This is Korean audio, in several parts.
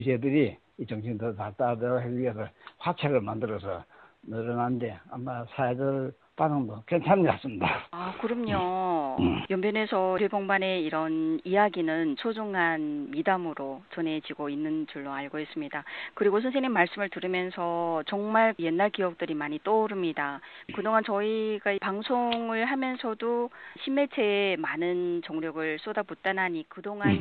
저희들이 이 정신 더 발달하도록 하기 위해서 화책을 만들어서 늘어난데 아마 사회적 반응도 괜찮은 것 같습니다. 아, 그럼요. 연변에서 대봉반의 이런 이야기는 소중한 미담으로 전해지고 있는 줄로 알고 있습니다. 그리고 선생님 말씀을 들으면서 정말 옛날 기억들이 많이 떠오릅니다. 그동안 저희가 방송을 하면서도 신매체에 많은 정력을 쏟아붓다나니 그동안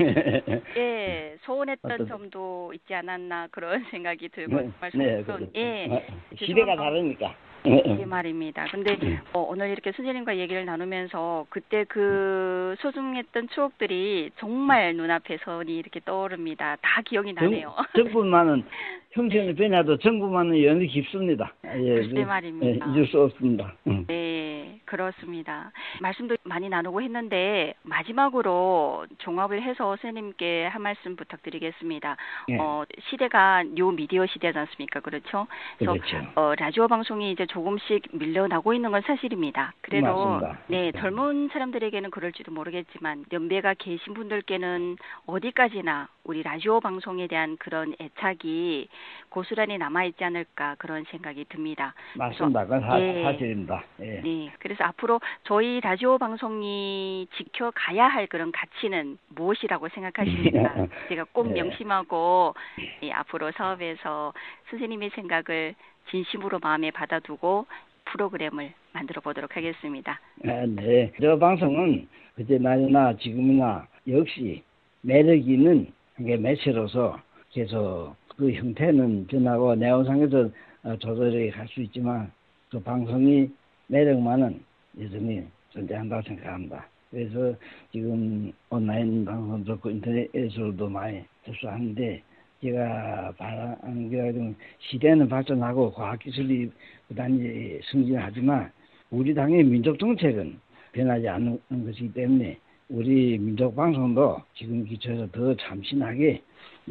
예, 소원했던 점도 있지 않았나 그런 생각이 들고 정말 속으론 예, 시대가 다르니까. 예, 말입니다. 근데 오늘 이렇게 선생님과 얘기를 나누면서 그때 그 소중했던 추억들이 정말 눈앞에 선이 이렇게 떠오릅니다. 다 기억이 나네요. 정부만은 형태는 변해도 정부만은 연이 깊습니다. 예, 글쎄 말입니다. 잊을 수 없습니다. 네, 그렇습니다. 말씀도 많이 나누고 했는데 마지막으로 종합을 해서 선생님께 한 말씀 부탁드리겠습니다. 예. 시대가 뉴 미디어 시대지 않습니까? 그렇죠? 그래서 그렇죠. 라디오 방송이 이제 조금씩 밀려나고 있는 건 사실입니다. 그래도 맞습니다. 네, 젊은 사람들에게는 그럴지도 모르겠지만 연배가 계신 분들께는 어디까지나 우리 라디오 방송에 대한 그런 애착이 고스란히 남아있지 않을까 그런 생각이 듭니다. 맞습니다. 그건 사실입니다. 예. 네, 그래서 앞으로 저희 라디오 방송이 지켜가야 할 그런 가치는 무엇이라고 생각하십니까? 제가 꼭 명심하고 앞으로 사업에서 선생님의 생각을 진심으로 마음에 받아두고 프로그램을 만들어 보도록 하겠습니다. 네, 저 방송은 그때나 지금이나 역시 매력 있는 매체로서 계속 그 형태는 변하고 내용상에서 조절해 갈 수 있지만 그 방송이 매력만은 여전히 존재한다고 생각합니다. 그래서 지금 온라인 방송도 그렇고 인터넷에서도 많이 접수하는데 제가 바라는 게 시대는 발전하고 과학기술이 부단히 승진하지만 우리 당의 민족정책은 변하지 않는 것이기 때문에 우리 민족방송도 지금 기초에서 더 참신하게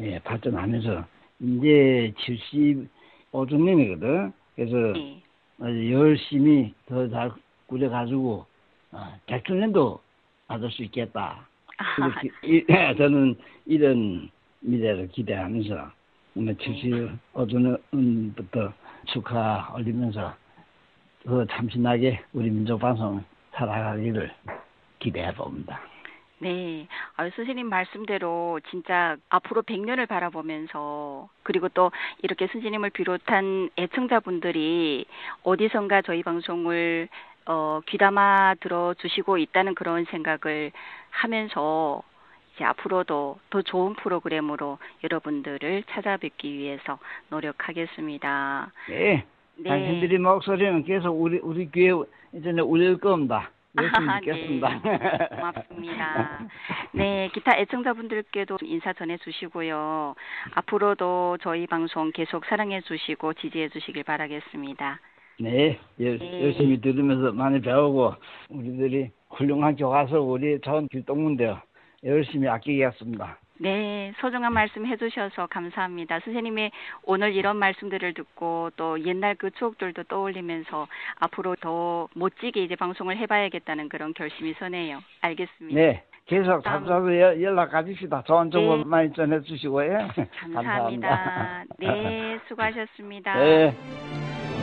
발전하면서 이제 75주년이거든. 그래서 열심히 더 잘 꾸려가지고 100주년도 받을 수 있겠다. 저는 이런 미래를 기대하면서 75주년부터 축하 올리면서 더 참신하게 우리 민족방송 살아가기를 기대해 봅니다. 네, 선생님 말씀대로 진짜 앞으로 100년을 바라보면서 그리고 또 이렇게 선생님을 비롯한 애청자분들이 어디선가 저희 방송을 귀담아 들어주시고 있다는 그런 생각을 하면서 이제 앞으로도 더 좋은 프로그램으로 여러분들을 찾아뵙기 위해서 노력하겠습니다. 네, 당신들이 목소리는 계속 우리 귀에 이제는 울릴 겁니다. 열심히 듣겠습니다. 네, 고맙습니다. 네, 기타 애청자분들께도 인사 전해주시고요. 앞으로도 저희 방송 계속 사랑해주시고 지지해주시길 바라겠습니다. 네, 열심히 들으면서 많이 배우고 우리들이 훌륭한 교과서 우리 좋은 길동문대요. 열심히 아끼겠습니다. 네, 소중한 말씀 해주셔서 감사합니다. 선생님의 오늘 이런 말씀들을 듣고 또 옛날 그 추억들도 떠올리면서 앞으로 더 멋지게 이제 방송을 해봐야겠다는 그런 결심이 서네요. 알겠습니다. 네, 계속 자주 연락 가집시다. 좋은 정보 많이 전해주시고요. 감사합니다. 네, 수고하셨습니다. 네.